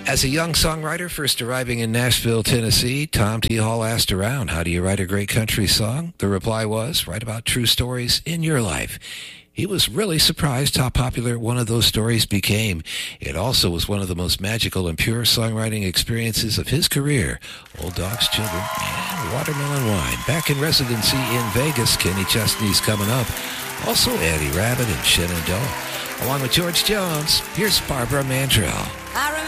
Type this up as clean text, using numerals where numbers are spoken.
As a young songwriter first arriving in Nashville, Tennessee, Tom T. Hall asked around, how do you write a great country song? The reply was, write about true stories in your life. He was really surprised how popular one of those stories became. It also was one of the most magical and pure songwriting experiences of his career. Old Dog's Children and Watermelon Wine. Back in residency in Vegas, Kenny Chesney's coming up. Also Eddie Rabbitt and Shenandoah. Along with George Jones, here's Barbara Mandrell.